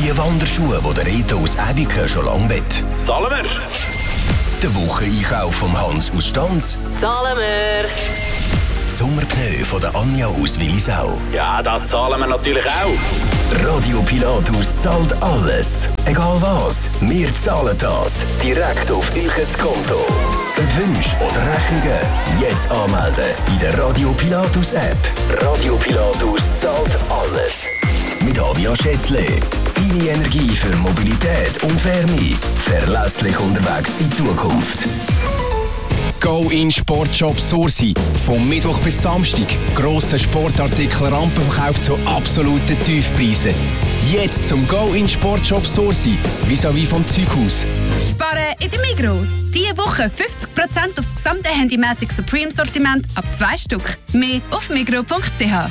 neue Wanderschuhe, die der Reto aus Ebiken schon lange will. Zahlen wir? Der Wocheneinkauf von Hans aus Stanz. Zahlen wir! Die Sommerpneu von der Anja aus Willisau. Ja, das zahlen wir natürlich auch. Radio Pilatus zahlt alles. Egal was, wir zahlen das. Direkt auf Ilches Konto. Ob Wünsche oder Rechnungen, jetzt anmelden in der Radio Pilatus App. Radio Pilatus zahlt alles. Mit Avia Schätzle. Deine Energie für Mobilität und Wärme. Verlässlich unterwegs in Zukunft. Go in Sportshop Sursi. Vom Mittwoch bis Samstag. Grosse Sportartikel, Rampenverkauf zu absoluten Tiefpreisen. Jetzt zum Go in Sportshop Sursi. Vis-à-vis vom Zeughaus. Sparen in der Migros. Diese Woche 50% aufs gesamte Handymatic Supreme Sortiment ab 2 Stück. Mehr auf migros.ch.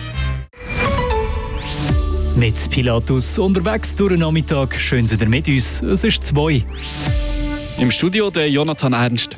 Mit Pilatus unterwegs durch den Nachmittag. Schön, seid ihr mit uns. Es ist 2. Im Studio der Jonathan Ernst.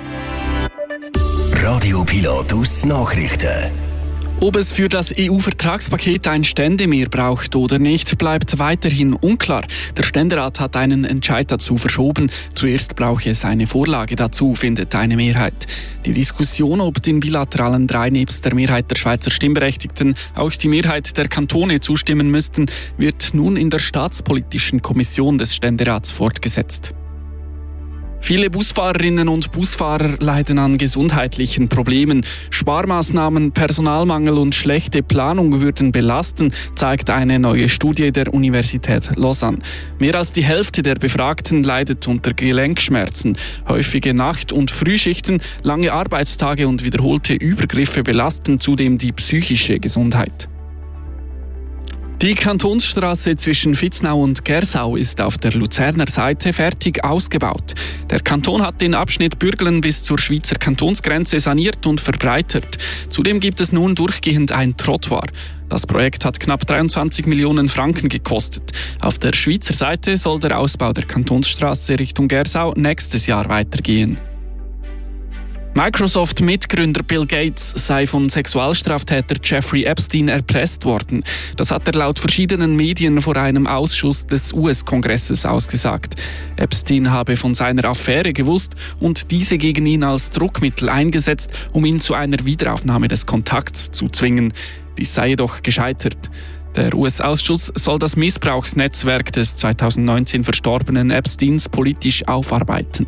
Radio Pilatus Nachrichten. Ob es für das EU-Vertragspaket ein Ständemehr braucht oder nicht, bleibt weiterhin unklar. Der Ständerat hat einen Entscheid dazu verschoben. Zuerst brauche es eine Vorlage dazu, findet eine Mehrheit. Die Diskussion, ob den bilateralen 3 nebst der Mehrheit der Schweizer Stimmberechtigten auch die Mehrheit der Kantone zustimmen müssten, wird nun in der Staatspolitischen Kommission des Ständerats fortgesetzt. Viele Busfahrerinnen und Busfahrer leiden an gesundheitlichen Problemen. Sparmaßnahmen, Personalmangel und schlechte Planung würden belasten, zeigt eine neue Studie der Universität Lausanne. Mehr als die Hälfte der Befragten leidet unter Gelenkschmerzen. Häufige Nacht- und Frühschichten, lange Arbeitstage und wiederholte Übergriffe belasten zudem die psychische Gesundheit. Die Kantonsstraße zwischen Vitznau und Gersau ist auf der Luzerner Seite fertig ausgebaut. Der Kanton hat den Abschnitt Bürglen bis zur Schweizer Kantonsgrenze saniert und verbreitert. Zudem gibt es nun durchgehend ein Trottoir. Das Projekt hat knapp 23 Millionen Franken gekostet. Auf der Schweizer Seite soll der Ausbau der Kantonsstraße Richtung Gersau nächstes Jahr weitergehen. Microsoft-Mitgründer Bill Gates sei von Sexualstraftäter Jeffrey Epstein erpresst worden. Das hat er laut verschiedenen Medien vor einem Ausschuss des US-Kongresses ausgesagt. Epstein habe von seiner Affäre gewusst und diese gegen ihn als Druckmittel eingesetzt, um ihn zu einer Wiederaufnahme des Kontakts zu zwingen. Dies sei jedoch gescheitert. Der US-Ausschuss soll das Missbrauchsnetzwerk des 2019 verstorbenen Epsteins politisch aufarbeiten.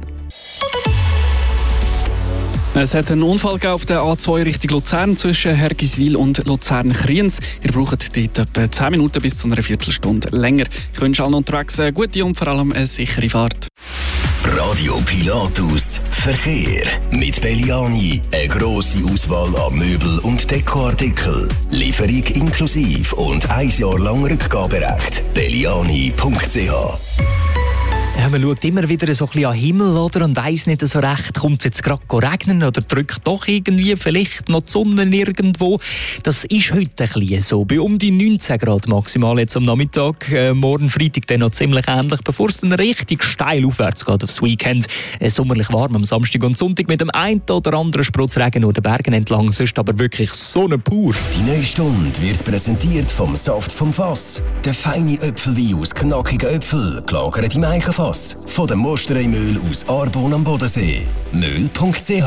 Es hat einen Unfall auf der A2 Richtung Luzern zwischen Hergiswil und Luzern-Kriens. Ihr braucht dort etwa 10 Minuten bis zu einer Viertelstunde länger. Ich wünsche allen unterwegs eine gute und vor allem eine sichere Fahrt. Radio Pilatus Verkehr. Mit Belliani eine grosse Auswahl an Möbel- und Dekoartikeln. Lieferung inklusive und 1 Jahr lang Rückgaberecht. belliani.ch. Ja, man schaut immer wieder so ein bisschen an den Himmel, oder? Und weiss nicht so recht, kommt es jetzt gerade regnen oder drückt doch irgendwie vielleicht noch die Sonne irgendwo. Das ist heute ein bisschen so. Bei um die 19 Grad maximal jetzt am Nachmittag. Morgen Freitag dann noch ziemlich ähnlich, bevor es dann richtig steil aufwärts geht aufs Weekend. Sommerlich warm am Samstag und Sonntag mit dem einen oder anderen Sprotzregen nur den Bergen entlang. Sonst aber wirklich Sonne pur. Die neue Stunde wird präsentiert vom Saft vom Fass. Der feine Äpfelwein aus knackigen Äpfeln, gelagert im Eichenfass. Von dem Mosterei-Mühl aus Arbon am Bodensee. Mühl.ch.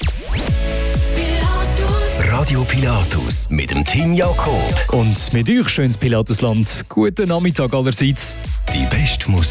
Radio Pilatus mit dem Team Jakob. Und mit euch schönes Pilatusland. Guten Nachmittag allerseits. Die beste Musik.